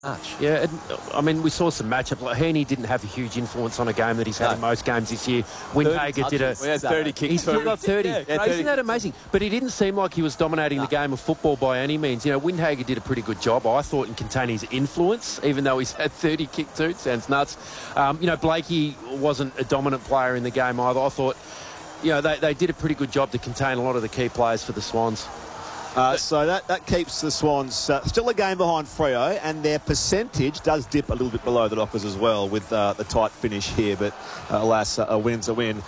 Much. Yeah, I mean, we saw some matchup. Like Heaney didn't have a huge influence on a game that he's had in most games this year. Windhager did We had 30 kicks. He's still got 30. Yeah, Isn't 30 that amazing? But he didn't seem like he was dominating the game of football by any means. You know, Windhager did a pretty good job, I thought, in containing his influence, even though he's had 30 kick too. It sounds nuts. You know, Blakey wasn't a dominant player in the game either. I thought, you know, they did a pretty good job to contain a lot of the key players for the Swans. So that keeps the Swans still a game behind Freo, and their percentage does dip a little bit below the Dockers as well with the tight finish here. But alas, a win's a win.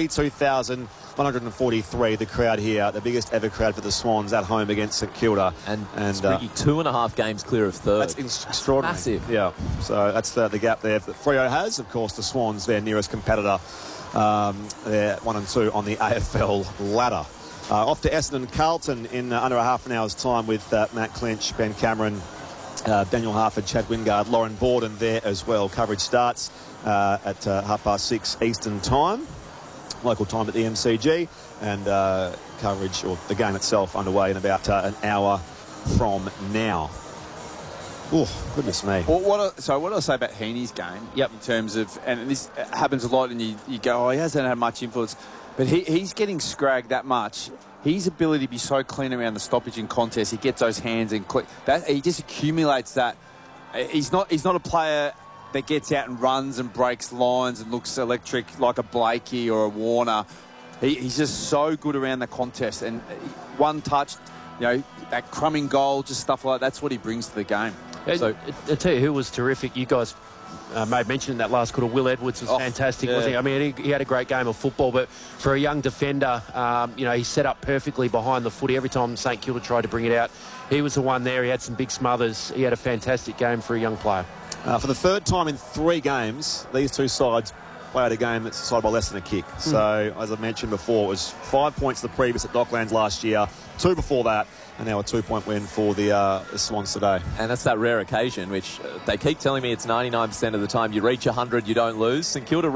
42,143, the crowd here, the biggest ever crowd for the Swans at home against St Kilda. And Spriggy, 2.5 games clear of third. That's extraordinary. Massive. Yeah, so that's the gap there that Freo has. Of course, the Swans, their nearest competitor. They're 1 and 2 on the AFL ladder. Off to Essendon Carlton in under a half an hour's time with Matt Clinch, Ben Cameron, Daniel Harford, Chad Wingard, Lauren Borden there as well. Coverage starts at 6:30 Eastern time, local time at the MCG, and coverage, or the game itself, underway in about an hour from now. Oh, goodness me. Well, what I say about Heaney's game, in terms of, and this happens a lot, and you go, oh, he hasn't had much influence, but he's getting scragged that much. His ability to be so clean around the stoppage in contest, he gets those hands and he just accumulates that. He's not a player that gets out and runs and breaks lines and looks electric like a Blakey or a Warner. He's just so good around the contest, and one touch, you know, that crumbing goal, just stuff like that. That's what he brings to the game. So I'll tell you who was terrific. You guys made mention in that last quarter. Will Edwards was fantastic, wasn't he? I mean, he had a great game of football, but for a young defender, you know, he set up perfectly behind the footy. Every time St Kilda tried to bring it out, he was the one there. He had some big smothers. He had a fantastic game for a young player. For the third time in 3 games, these two sides played a game that's decided by less than a kick. So, as I mentioned before, it was 5 points the previous at Docklands last year, 2 before that, and now a 2-point win for the Swans today. And that's that rare occasion, which they keep telling me it's 99% of the time. You reach 100, you don't lose. St Kilda